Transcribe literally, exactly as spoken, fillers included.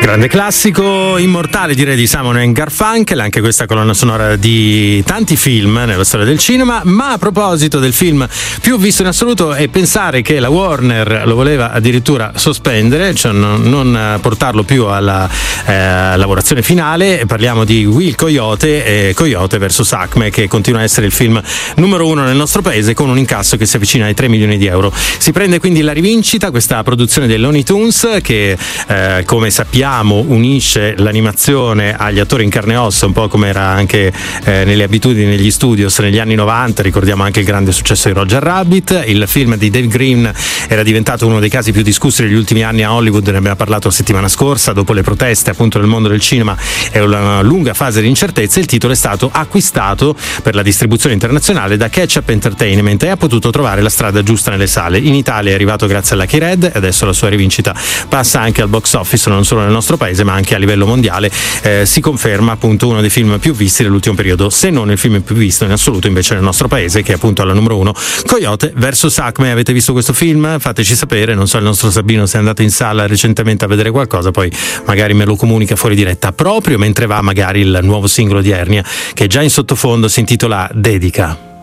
Grande classico, immortale direi di Simon and Garfunkel, anche questa colonna sonora di tanti film nella storia del cinema. Ma a proposito del film più visto in assoluto, e pensare che la Warner lo voleva addirittura sospendere, cioè non, non portarlo più alla eh, lavorazione finale, parliamo di Will Coyote e Coyote versus Acme, che continua a essere il film numero uno nel nostro paese con un incasso che si avvicina ai tre milioni di euro. Si prende quindi la rivincita questa produzione dei Looney Tunes che eh, come sappiamo unisce l'animazione agli attori in carne e ossa, un po' come era anche eh, nelle abitudini negli studios negli anni novanta. Ricordiamo anche il grande successo di Roger Rabbit. Il film di Dave Green era diventato uno dei casi più discussi negli ultimi anni a Hollywood, ne abbiamo parlato la settimana scorsa. Dopo le proteste appunto nel mondo del cinema e una lunga fase di incertezza, il titolo è stato acquistato per la distribuzione internazionale da Ketchup Entertainment e ha potuto trovare la strada giusta nelle sale. In Italia è arrivato grazie a Lucky Red e adesso la sua rivincita passa anche al box office, non solo nel nostro paese ma anche a livello mondiale. Eh, si conferma appunto uno dei film più visti nell'ultimo periodo, se non il film più visto in assoluto invece nel nostro paese, che è appunto alla numero uno, Coyote versus Acme. Avete visto questo film? Fateci sapere, non so il nostro Sabino se è andato in sala recentemente a vedere qualcosa, poi magari me lo comunica fuori diretta, proprio mentre va magari il nuovo singolo di Ernia che è già in sottofondo, si intitola Dedica.